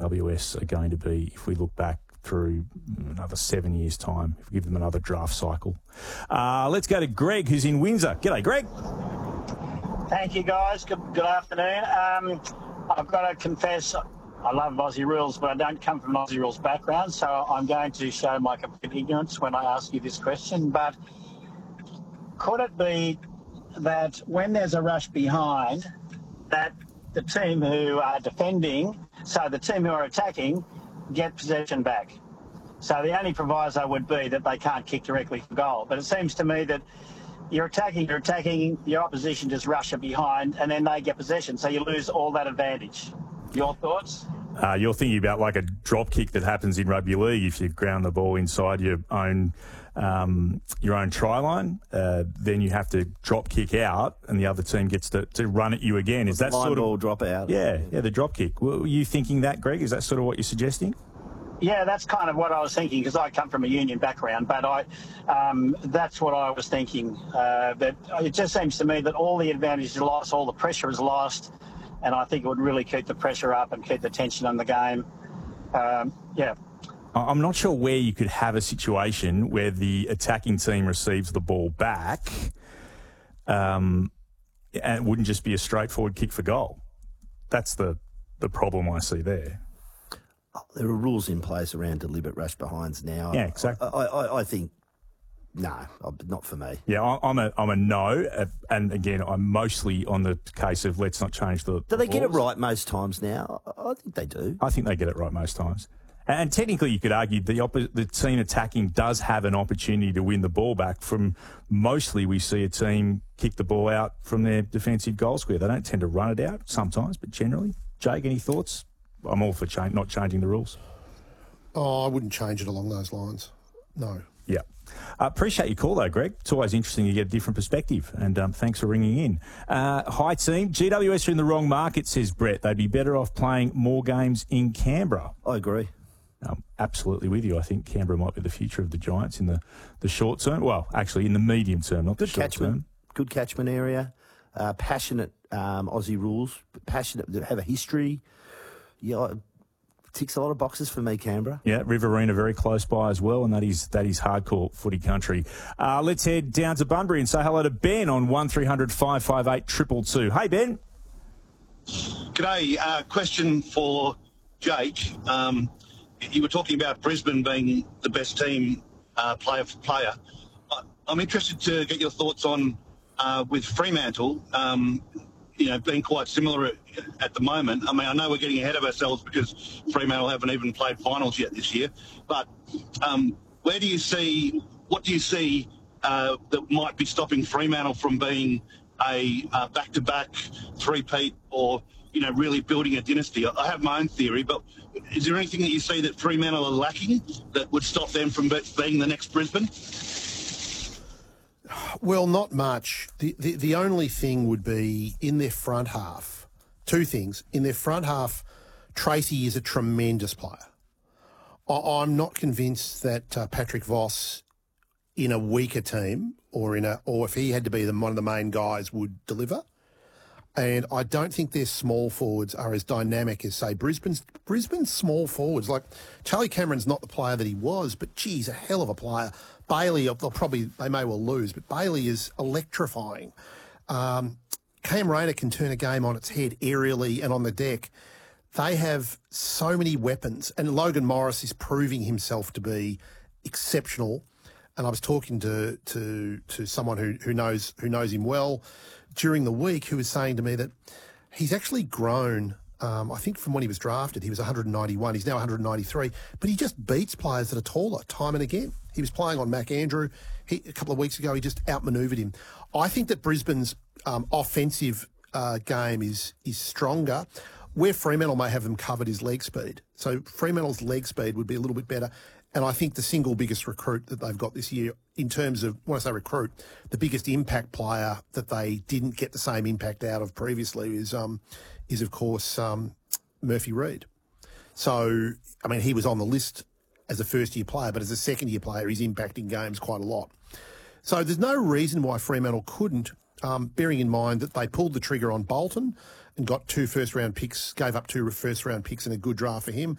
GWS are going to be if we look back through another 7 years' time, if we give them another draft cycle. Let's go to Greg, who's in Windsor. G'day, Greg. Thank you, guys. Good afternoon. I've got to confess, I love Aussie rules, but I don't come from an Aussie rules background, so I'm going to show my complete ignorance when I ask you this question. But could it be that when there's a rush behind, that the team who are defending, so the team who are attacking, get possession back? So the only proviso would be that they can't kick directly for goal. But it seems to me that you're attacking, your opposition just rush it behind, and then they get possession. So you lose all that advantage. Your thoughts? You're thinking about like a drop kick that happens in rugby league. If you ground the ball inside your own try line, then you have to drop kick out, and the other team gets to run at you again. Is that line sort of ball drop out? Yeah, the drop kick. Were you thinking that, Greg? Is that sort of what you're suggesting? Yeah, that's kind of what I was thinking, because I come from a union background, but that's what I was thinking. That it just seems to me that all the advantage is lost, all the pressure is lost, and I think it would really keep the pressure up and keep the tension on the game. Yeah. I'm not sure where you could have a situation where the attacking team receives the ball back and it wouldn't just be a straightforward kick for goal. That's the problem I see there. There are rules in place around deliberate rush behinds now. Yeah, exactly. I think, no, not for me. Yeah, I'm a no, and again, I'm mostly on the case of let's not change the. Do they get it right most times now? I think they do. I think they get it right most times. And technically, you could argue the team attacking does have an opportunity to win the ball back. From mostly, we see a team kick the ball out from their defensive goal square. They don't tend to run it out sometimes, but generally. Jake, any thoughts? I'm all for not changing the rules. Oh, I wouldn't change it along those lines. No. Yeah. Appreciate your call, though, Greg. It's always interesting to get a different perspective, and thanks for ringing in. Hi, team. GWS are in the wrong market, says Brett. They'd be better off playing more games in Canberra. I agree. I'm absolutely with you. I think Canberra might be the future of the Giants in the short term. Well, actually, in the medium term, not the short term. Good catchment area. Passionate Aussie rules. Passionate, have a history. Yeah, ticks a lot of boxes for me, Canberra. Yeah, Riverina very close by as well, and that is hardcore footy country. Let's head down to Bunbury and say hello to Ben on 1300 558 222. Hey, Ben. G'day. Question for Jake. You were talking about Brisbane being the best team player for player. I'm interested to get your thoughts on with Fremantle. Being quite similar at the moment. I mean, I know we're getting ahead of ourselves because Fremantle haven't even played finals yet this year. But what do you see that might be stopping Fremantle from being a back-to-back three-peat or, really building a dynasty? I have my own theory, but is there anything that you see that Fremantle are lacking that would stop them from being the next Brisbane? Well, not much. The only thing would be in their front half. Two things. In their front half, Tracy is a tremendous player. I'm not convinced that Patrick Voss in a weaker team or if he had to be one of the main guys would deliver. And I don't think their small forwards are as dynamic as, say, Brisbane's small forwards. Like, Charlie Cameron's not the player that he was, but, geez, a hell of a player. Bailey, they may well lose, but Bailey is electrifying. Cam Rayner can turn a game on its head aerially and on the deck. They have so many weapons, and Logan Morris is proving himself to be exceptional. And I was talking to someone who knows him well during the week, who was saying to me that he's actually grown. I think from when he was drafted, he was 191. He's now 193. But he just beats players that are taller time and again. He was playing on Mac Andrew. A couple of weeks ago, he just outmanoeuvred him. I think that Brisbane's offensive game is stronger. Where Fremantle may have them covered is leg speed. So Fremantle's leg speed would be a little bit better. And I think the single biggest recruit that they've got this year, in terms of, when I say recruit, the biggest impact player that they didn't get the same impact out of previously is of course, Murphy Reid. So, I mean, he was on the list as a first-year player, but as a second-year player, he's impacting games quite a lot. So there's no reason why Fremantle couldn't, bearing in mind that they pulled the trigger on Bolton and got 2 first-round picks, gave up 2 first-round picks and a good draft for him.